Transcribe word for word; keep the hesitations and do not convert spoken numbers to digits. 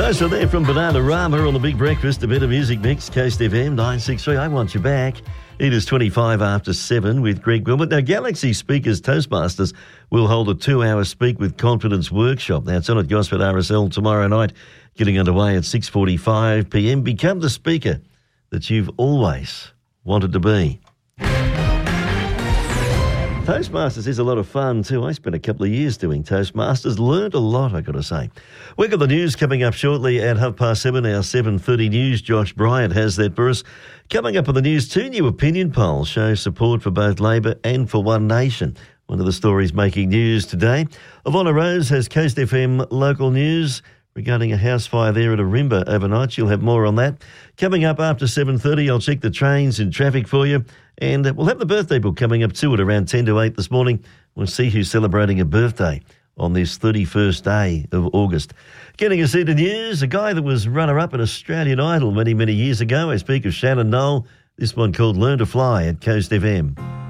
Nice one there from Bananarama on the Big Breakfast. A bit of music mix, Coast F M nine six three. I want you back. It is twenty-five after seven with Greg Wilmot. Now, Galaxy Speakers Toastmasters will hold a two-hour Speak with Confidence workshop. Now, it's on at Gosford R S L tomorrow night, getting underway at six forty-five p m. Become the speaker that you've always wanted to be. Toastmasters is a lot of fun too. I spent a couple of years doing Toastmasters. Learned a lot, I've got to say. We've got the news coming up shortly at half past seven, our seven thirty news. Josh Bryant has that for us. Coming up on the news, two new opinion polls show support for both Labor and for One Nation. One of the stories making news today. Ivonna Rose has Coast F M local news regarding a house fire there at Arimba overnight. You'll have more on that. Coming up after seven thirty, I'll check the trains and traffic for you. And we'll have the birthday book coming up too at around ten to eight this morning. We'll see who's celebrating a birthday on this thirty-first day of August. Getting us into news, a guy that was runner-up at Australian Idol many, many years ago. I speak of Shannon Noll. This one called Learn to Fly at Coast F M.